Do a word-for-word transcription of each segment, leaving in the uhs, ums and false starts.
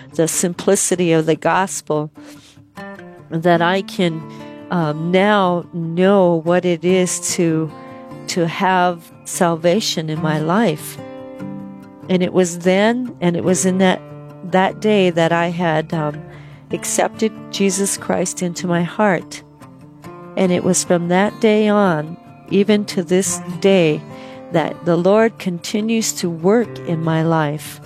the simplicity of the gospel, that I can um, now know what it is to to have salvation in my life. And it was then, and it was in that that day that I had um, accepted Jesus Christ into my heart. And it was from that day on, even to this day, that the Lord continues to work in my life.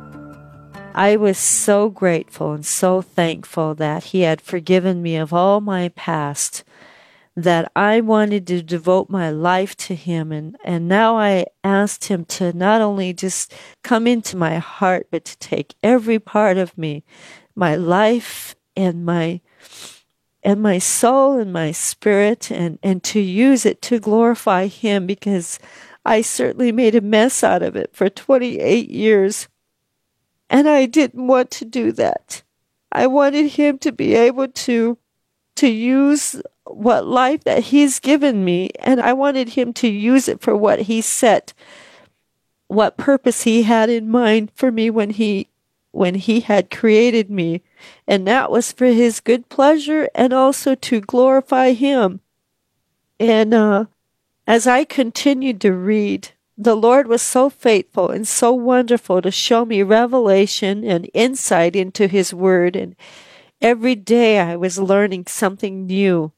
I was so grateful and so thankful that He had forgiven me of all my past, that I wanted to devote my life to Him. And, and now I asked Him to not only just come into my heart, but to take every part of me, my life and my and my soul and my spirit, and, and to use it to glorify Him, because I certainly made a mess out of it for twenty-eight years. And I didn't want to do that. I wanted Him to be able to, to use what life that He's given me, and I wanted Him to use it for what He set, what purpose He had in mind for me when He when He had created me. And that was for His good pleasure and also to glorify Him. And uh, as I continued to read, the Lord was so faithful and so wonderful to show me revelation and insight into His Word. And every day I was learning something new.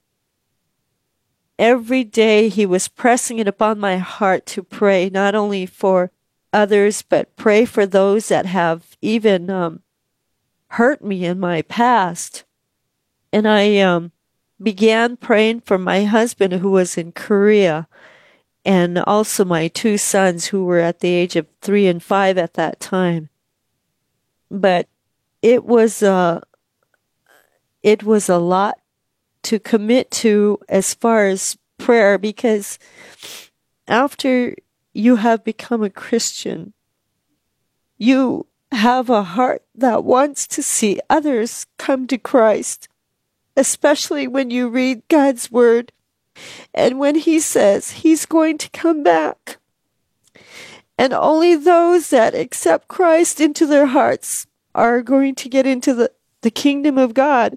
Every day He was pressing it upon my heart to pray, not only for others, but pray for those that have even um, hurt me in my past. And I um, began praying for my husband, who was in Korea, and also my two sons, who were at the age of three and five at that time. But it was uh, it was a lot to commit to as far as prayer, because after you have become a Christian, you have a heart that wants to see others come to Christ, especially when you read God's Word and when He says He's going to come back. And only those that accept Christ into their hearts are going to get into the, the kingdom of God.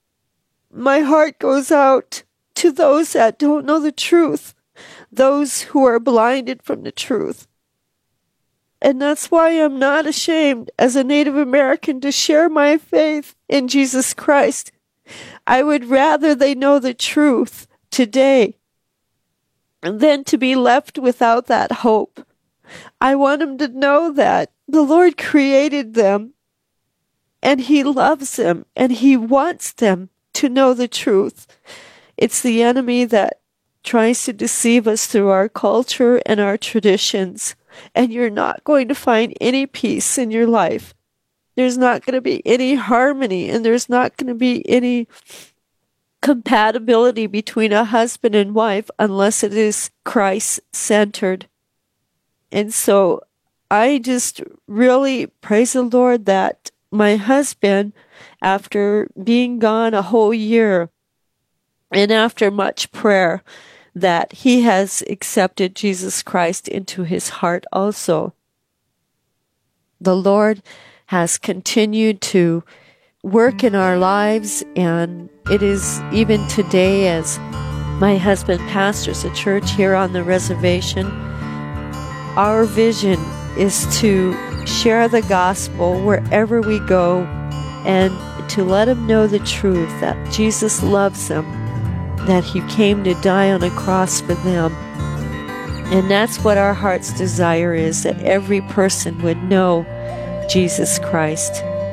My heart goes out to those that don't know the truth, those who are blinded from the truth. And that's why I'm not ashamed as a Native American to share my faith in Jesus Christ. I would rather they know the truth today than to be left without that hope. I want them to know that the Lord created them, and He loves them, and He wants them to know the truth. It's the enemy that tries to deceive us through our culture and our traditions. And you're not going to find any peace in your life. There's not going to be any harmony, and there's not going to be any compatibility between a husband and wife unless it is Christ-centered. And so I just really praise the Lord that my husband, after being gone a whole year and after much prayer, that he has accepted Jesus Christ into his heart also. The Lord has continued to work in our lives, and it is even today, as my husband pastors a church here on the reservation, our vision is to share the gospel wherever we go and to let them know the truth that Jesus loves them, that He came to die on a cross for them. And that's what our heart's desire is, that every person would know Jesus Christ.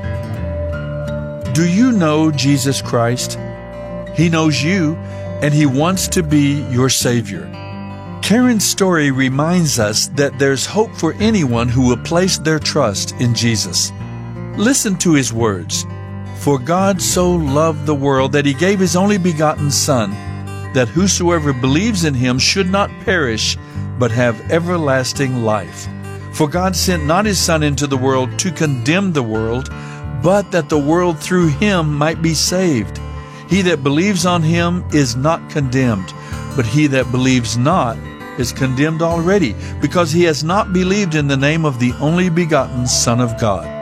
Do you know Jesus Christ? He knows you, and He wants to be your Savior. Karen's story reminds us that there's hope for anyone who will place their trust in Jesus. Listen to His words. For God so loved the world that He gave His only begotten Son, that whosoever believes in Him should not perish, but have everlasting life. For God sent not His Son into the world to condemn the world, but that the world through Him might be saved. He that believes on Him is not condemned, but he that believes not is condemned already, because he has not believed in the name of the only begotten Son of God.